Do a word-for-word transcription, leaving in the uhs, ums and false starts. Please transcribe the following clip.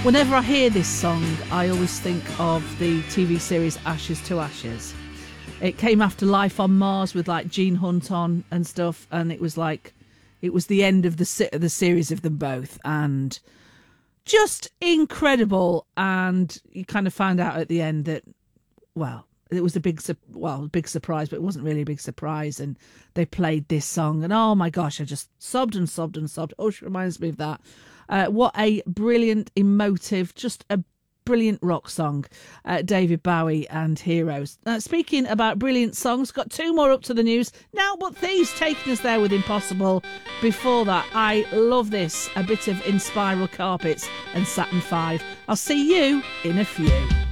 Whenever I hear this song, I always think of the T V series Ashes to Ashes. It came after Life on Mars with like Gene Hunt on and stuff, and it was like it was the end of the se- the series of them both, and just incredible. And you kind of found out at the end that, well, it was a big su- well big surprise, but it wasn't really a big surprise. And they played this song, and oh my gosh, I just sobbed and sobbed and sobbed. Oh, she reminds me of that. Uh, what a brilliant, emotive, just a brilliant rock song. Uh, David Bowie and Heroes. Uh, speaking about brilliant songs, got two more up to the news. Now, but Thieves taking us there with Impossible. Before that, I love this. A bit of In Spiral Carpets and Saturn five. I'll see you in a few.